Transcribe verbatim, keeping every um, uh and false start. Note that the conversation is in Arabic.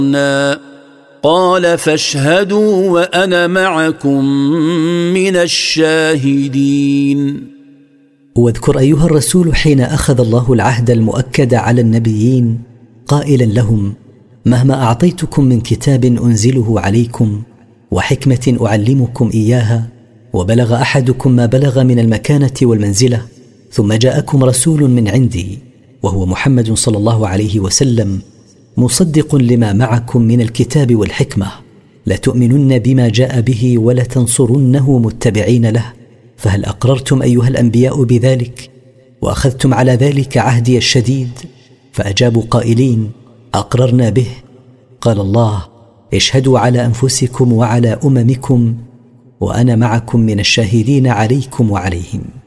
قال فاشهدوا وأنا معكم من الشاهدين. واذكر أيها الرسول حين أخذ الله العهد المؤكد على النبيين قائلا لهم: مهما أعطيتكم من كتاب أنزله عليكم وحكمة أعلمكم إياها، وبلغ أحدكم ما بلغ من المكانة والمنزلة، ثم جاءكم رسول من عندي وهو محمد صلى الله عليه وسلم مصدق لما معكم من الكتاب والحكمة، لتؤمنن بما جاء به ولتنصرنه متبعين له، فهل أقررتم أيها الأنبياء بذلك وأخذتم على ذلك عهدي الشديد؟ فأجابوا قائلين: أقررنا به. قال الله: اشهدوا على أنفسكم وعلى أممكم وأنا معكم من الشاهدين عليكم وعليهم.